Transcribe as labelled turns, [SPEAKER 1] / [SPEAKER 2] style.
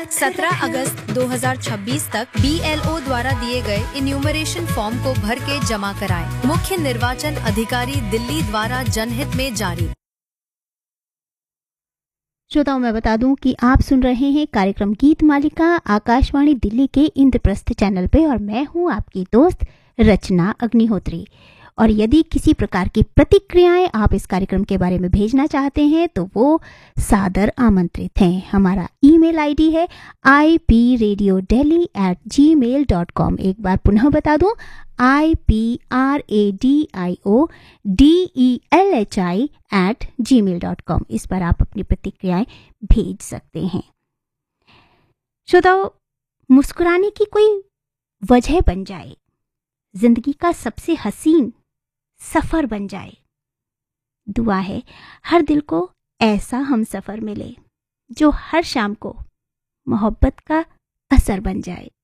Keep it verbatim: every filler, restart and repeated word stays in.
[SPEAKER 1] सत्रह अगस्त दो हज़ार छब्बीस तक बी एल ओ द्वारा दिए गए इन्यूमरेशन फॉर्म को भर के जमा कराएं। मुख्य निर्वाचन अधिकारी दिल्ली द्वारा जनहित में जारी।
[SPEAKER 2] श्रोताओं, मैं बता दूं कि आप सुन रहे हैं कार्यक्रम गीत मालिका आकाशवाणी दिल्ली के इंद्रप्रस्थ चैनल पे और मैं हूं आपकी दोस्त रचना अग्निहोत्री। और यदि किसी प्रकार की प्रतिक्रियाएं आप इस कार्यक्रम के बारे में भेजना चाहते हैं तो वो सादर आमंत्रित हैं। हमारा ईमेल आईडी है I P radio daily eight ji mail dot com. एक बार पुनः बता दूं, I P R A D I O D E L H I eight ji mail dot com. इस पर आप अपनी प्रतिक्रियाएं भेज सकते हैं। श्रोताओ, मुस्कुराने की कोई वजह बन जाए, जिंदगी का सबसे हसीन सफर बन जाए। दुआ है हर दिल को ऐसा हम सफर मिले जो हर शाम को मोहब्बत का असर बन जाए।